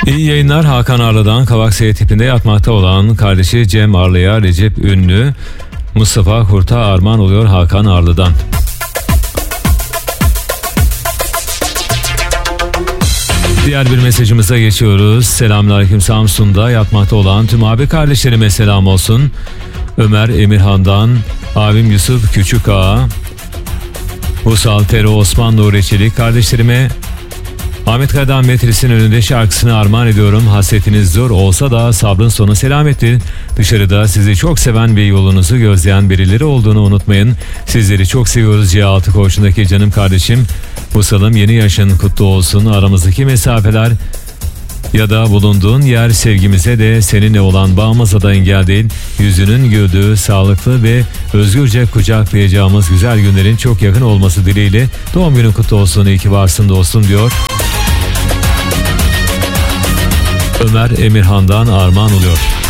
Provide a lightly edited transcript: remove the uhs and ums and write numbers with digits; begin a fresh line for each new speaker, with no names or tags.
İyi yayınlar. Hakan Arlı'dan Kavak S tipinde yatmakta olan kardeşi Cem Arlı'ya Recep Ünlü, Mustafa Kurt'a armağan oluyor Hakan Arlı'dan. Diğer bir mesajımıza geçiyoruz. Selamünaleyküm, Samsun'da yatmakta olan tüm abi kardeşlerime selam olsun. Ömer Emirhan'dan abim Yusuf Küçük Ağa, Usal Tero Osman Nuri Çelik kardeşlerime Ahmet Kaya'dan Metris'in önünde şarkısını armağan ediyorum. Hasretiniz zor olsa da sabrın sonu selamettir. Dışarıda sizi çok seven ve yolunuzu gözleyen birileri olduğunu unutmayın. Sizleri çok seviyoruz C6 koğuşundaki canım kardeşim. Usalım, yeni yaşın kutlu olsun. Aramızdaki mesafeler ya da bulunduğun yer sevgimize de seninle olan bağımıza da engel değil. Yüzünün güldüğü, sağlıklı ve özgürce kucaklayacağımız güzel günlerin çok yakın olması dileğiyle doğum günün kutlu olsun, iyi ki varsın dostum diyor. Ömer Emirhan'dan armağan oluyor.